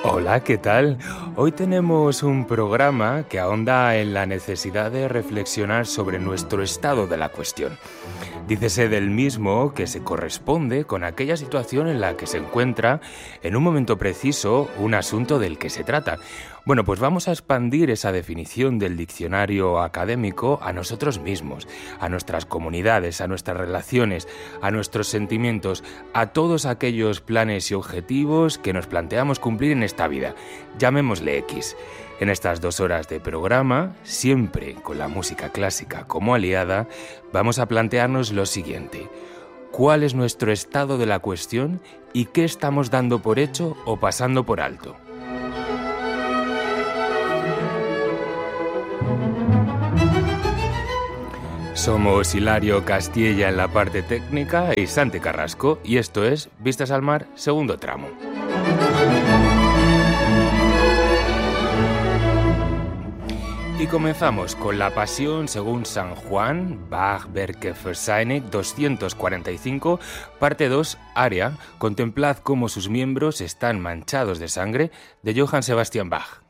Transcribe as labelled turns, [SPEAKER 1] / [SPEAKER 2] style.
[SPEAKER 1] Hola, ¿qué tal? Hoy tenemos un programa que ahonda en la necesidad de reflexionar sobre nuestro estado de la cuestión. Dícese del mismo que se corresponde con aquella situación en la que se encuentra en un momento preciso un asunto del que se trata. Bueno, pues vamos a expandir esa definición del diccionario académico a nosotros mismos, a nuestras comunidades, a nuestras relaciones, a nuestros sentimientos, a todos aquellos planes y objetivos que nos planteamos cumplir en esta vida. Llamémosle X. En estas 2 horas de programa, siempre con la música clásica como aliada, vamos a plantearnos lo siguiente: ¿cuál es nuestro estado de la cuestión y qué estamos dando por hecho o pasando por alto? Somos Hilario Castilla en la parte técnica y Santi Carrasco, y esto es Vistas al Mar, segundo tramo. Y comenzamos con la Pasión según San Juan, Bach, Werke für Seine, 245, parte 2, aria, contemplad cómo sus miembros están manchados de sangre, de Johann Sebastian Bach.